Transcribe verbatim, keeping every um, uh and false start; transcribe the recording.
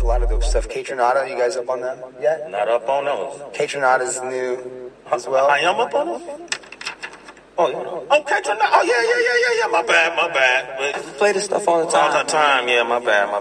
lot of those stuff. Catronata, you guys up on that yet? Not up on those. Catronata's new as well. I am up on those? Oh, yeah. Oh, Catronata. Oh, yeah, yeah, yeah, yeah, yeah. My bad, my bad. Play this stuff all the time. All the time, yeah, my bad, my